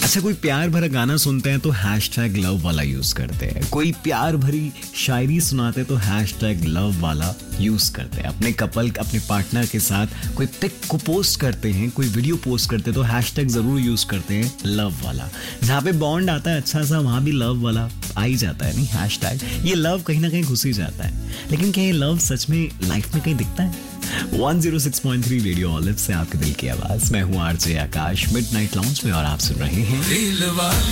अच्छा, कोई प्यार भरा गाना सुनते हैं तो हैशटैग लव वाला यूज करते हैं, कोई प्यार भरी शायरी सुनाते हैं तो हैशटैग लव वाला यूज करते हैं, अपने कपल अपने पार्टनर के साथ कोई पिक को पोस्ट करते हैं, कोई वीडियो पोस्ट करते हैं तो हैशटैग जरूर यूज करते हैं लव वाला। जहाँ पे बॉन्ड आता है अच्छा सा वहां भी लव वाला आ ही जाता है, नहीं हैशटैग। ये लव कहीं ना कहीं घुस ही जाता है, लेकिन क्या ये लव सच में लाइफ में कहीं दिखता है? 106.3 रेडियो ऑलिव से आपके दिल की आवाज, मैं हूँ आरजे आकाश मिडनाइट लाउंज में और आप सुन रहे हैं रील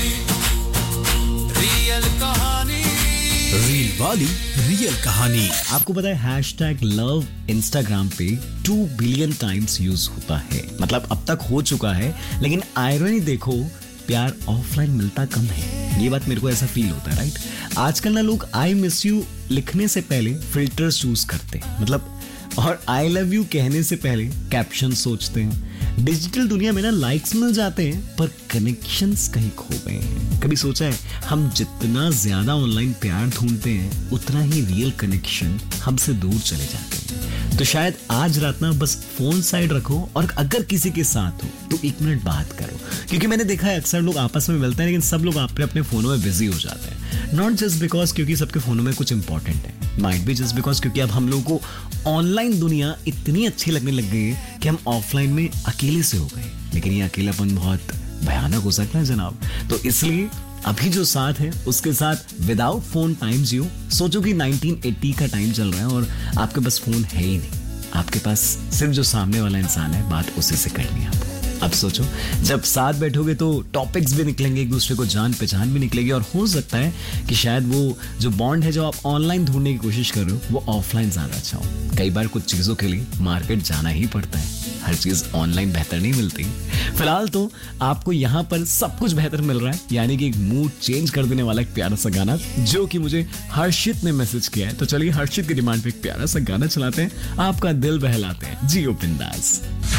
वाली रियल कहानी। आपको पता है हैशटैग लव इंस्टाग्राम पे 2 बिलियन टाइम्स यूज होता है, मतलब अब तक हो चुका है। लेकिन आयरनी देखो, प्यार ऑफलाइन मिलता कम है, ये बात मेरे को ऐसा फील होता है, राइट। आजकल ना लोग आई मिस यू लिखने से पहले फिल्टर्स चूज करते हैं, मतलब, और आई लव यू कहने से पहले कैप्शन सोचते हैं। डिजिटल दुनिया में ना लाइक्स मिल जाते हैं पर कनेक्शंस कहीं खो गए हैं। कभी सोचा है हम जितना ज्यादा ऑनलाइन प्यार ढूंढते हैं उतना ही रियल कनेक्शन हमसे दूर चले जाते हैं। तो शायद आज रात ना बस फोन साइड रखो और अगर किसी के साथ हो तो 1 मिनट बात करो, क्योंकि मैंने देखा है अक्सर लोग आपस में मिलते हैं लेकिन सब लोग अपने अपने फोनों में बिजी हो जाते हैं। नॉट जस्ट बिकॉज क्योंकि सबके फोनों में कुछ इंपॉर्टेंट है, माइट बी जस्ट बिकॉज क्योंकि अब हम लोगों को ऑनलाइन दुनिया इतनी अच्छी लगने लग गई है कि हम ऑफलाइन में अकेले से हो गए। लेकिन ये अकेलापन बहुत भयानक हो सकता है जनाब। तो इसलिए अभी जो साथ है उसके साथ विदाउट फोन टाइम जियो। सोचो कि 1980 का टाइम चल रहा है और आपके पास फोन है ही नहीं, आपके पास सिर्फ जो सामने वाला इंसान है, बात उसी से करनी है आपको। अब सोचो जब साथ बैठोगे तो टॉपिक्स भी निकलेंगे, एक दूसरे को जान पहचान भी निकलेगी, और हो सकता है कि शायद वो जो बॉन्ड है जो आप ऑनलाइन ढूंढने की कोशिश कर रहे हो वो ऑफलाइन ज्यादा अच्छा हो। कई बार कुछ चीजों के लिए मार्केट जाना ही पड़ता है, हर चीज ऑनलाइन बेहतर नहीं मिलती। फिलहाल तो आपको यहाँ पर सब कुछ बेहतर मिल रहा है, यानी कि एक मूड चेंज कर देने वाला एक प्यारा सा गाना जो कि मुझे हर्षित ने मैसेज किया है। तो चलिए हर्षित की डिमांड पे एक प्यारा सा गाना चलाते हैं, आपका दिल बहलाते हैं, जियो बिंदास।